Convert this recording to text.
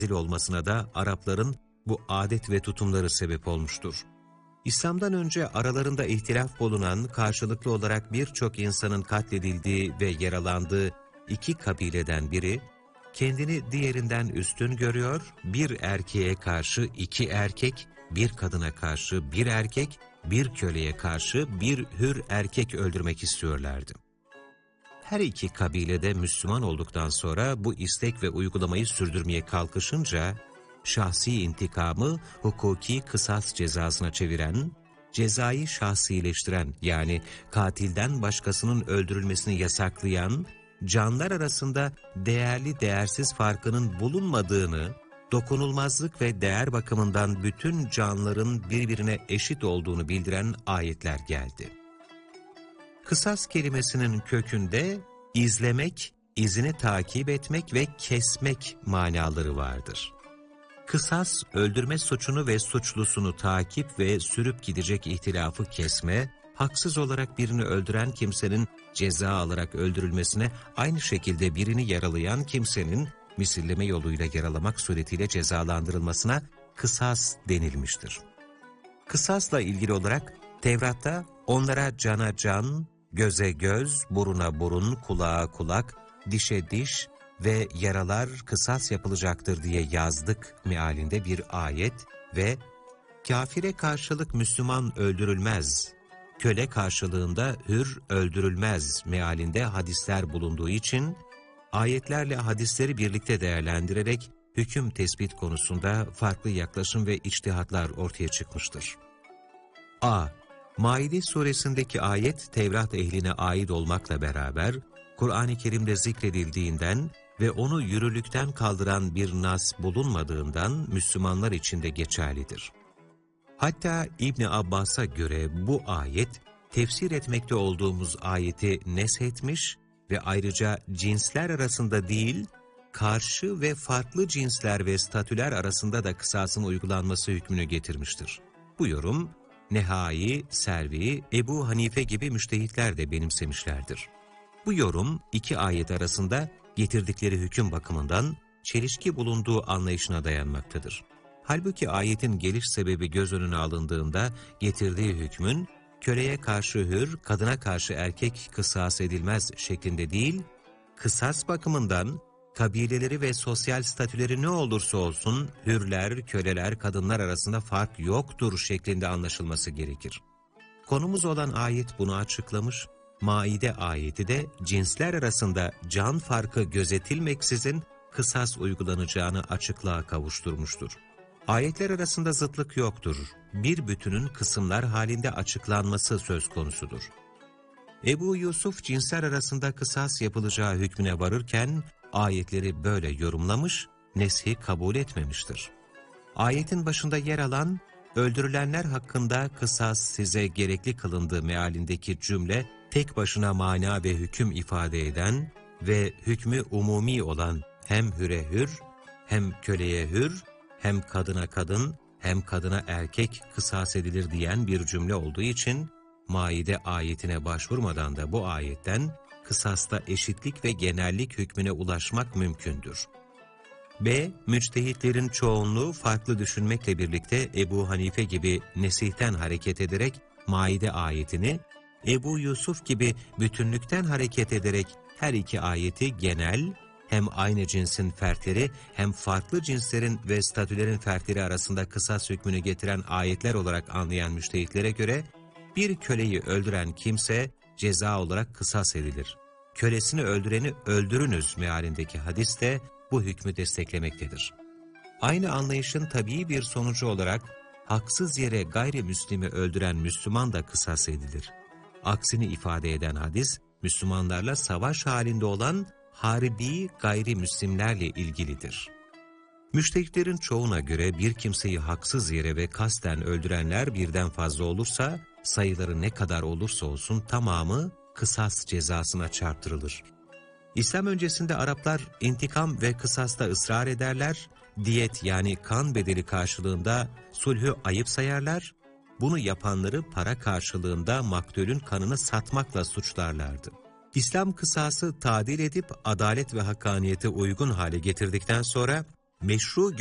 olmasına da Arapların bu adet ve tutumları sebep olmuştur. İslam'dan önce aralarında ihtilaf bulunan, karşılıklı olarak birçok insanın katledildiği ve yaralandığı iki kabileden biri, kendini diğerinden üstün görüyor, bir erkeğe karşı iki erkek, bir kadına karşı bir erkek, bir köleye karşı bir hür erkek öldürmek istiyorlardı. Her iki kabilede Müslüman olduktan sonra bu istek ve uygulamayı sürdürmeye kalkışınca, şahsi intikamı hukuki kısas cezasına çeviren, cezayı şahsileştiren yani katilden başkasının öldürülmesini yasaklayan, canlar arasında değerli değersiz farkının bulunmadığını, dokunulmazlık ve değer bakımından bütün canlıların birbirine eşit olduğunu bildiren ayetler geldi. Kısas kelimesinin kökünde izlemek, izini takip etmek ve kesmek manaları vardır. Kısas, öldürme suçunu ve suçlusunu takip ve sürüp gidecek ihtilafı kesme, haksız olarak birini öldüren kimsenin ceza alarak öldürülmesine, aynı şekilde birini yaralayan kimsenin misilleme yoluyla yaralamak suretiyle cezalandırılmasına kısas denilmiştir. Kısasla ilgili olarak Tevrat'ta onlara cana can, göze göz, buruna burun, kulağa kulak, dişe diş ve yaralar kısas yapılacaktır diye yazdık mealinde bir ayet ve kafire karşılık Müslüman öldürülmez, köle karşılığında hür öldürülmez mealinde hadisler bulunduğu için ayetlerle hadisleri birlikte değerlendirerek hüküm tespit konusunda farklı yaklaşım ve içtihatlar ortaya çıkmıştır. A. Maide suresindeki ayet Tevrat ehline ait olmakla beraber Kur'an-ı Kerim'de zikredildiğinden ve onu yürürlükten kaldıran bir nas bulunmadığından Müslümanlar için de geçerlidir. Hatta İbn Abbas'a göre bu ayet tefsir etmekte olduğumuz ayeti neshetmiş ve ayrıca cinsler arasında değil, karşı ve farklı cinsler ve statüler arasında da kısasın uygulanması hükmünü getirmiştir. Bu yorum, Nehai, Servi, Ebu Hanife gibi müştehitler de benimsemişlerdir. Bu yorum, iki ayet arasında getirdikleri hüküm bakımından çelişki bulunduğu anlayışına dayanmaktadır. Halbuki ayetin geliş sebebi göz önüne alındığında getirdiği hükmün, köleye karşı hür, kadına karşı erkek kısas edilmez şeklinde değil, kısas bakımından kabileleri ve sosyal statüleri ne olursa olsun hürler, köleler, kadınlar arasında fark yoktur şeklinde anlaşılması gerekir. Konumuz olan ayet bunu açıklamış, Maide ayeti de cinsler arasında can farkı gözetilmeksizin kısas uygulanacağını açıklığa kavuşturmuştur. Ayetler arasında zıtlık yoktur, bir bütünün kısımlar halinde açıklanması söz konusudur. Ebu Yusuf cinsler arasında kısas yapılacağı hükmüne varırken ayetleri böyle yorumlamış, neshi kabul etmemiştir. Ayetin başında yer alan, öldürülenler hakkında kısas size gerekli kılındığı mealindeki cümle, tek başına mana ve hüküm ifade eden ve hükmü umumi olan hem hüre hür, hem köleye hür, hem kadına kadın, hem kadına erkek kısas edilir diyen bir cümle olduğu için, Maide ayetine başvurmadan da bu ayetten kısasta eşitlik ve genellik hükmüne ulaşmak mümkündür. B. Müçtehitlerin çoğunluğu farklı düşünmekle birlikte Ebu Hanife gibi nesihten hareket ederek Maide ayetini, Ebu Yusuf gibi bütünlükten hareket ederek her iki ayeti genel, hem aynı cinsin fertleri hem farklı cinslerin ve statülerin fertleri arasında kısas hükmünü getiren ayetler olarak anlayan müçtehitlere göre, bir köleyi öldüren kimse ceza olarak kısas edilir. Kölesini öldüreni öldürünüz mealindeki hadis de bu hükmü desteklemektedir. Aynı anlayışın tabii bir sonucu olarak haksız yere gayrimüslimi öldüren Müslüman da kısas edilir. Aksini ifade eden hadis, Müslümanlarla savaş halinde olan harbi gayrimüslimlerle ilgilidir. Müştehitlerin çoğuna göre bir kimseyi haksız yere ve kasten öldürenler birden fazla olursa, sayıları ne kadar olursa olsun tamamı kısas cezasına çarptırılır. İslam öncesinde Araplar intikam ve kısasta ısrar ederler, diyet yani kan bedeli karşılığında sulhü ayıp sayarlar, bunu yapanları para karşılığında maktulün kanını satmakla suçlarlardı. İslam kısası tadil edip adalet ve hakkaniyete uygun hale getirdikten sonra meşru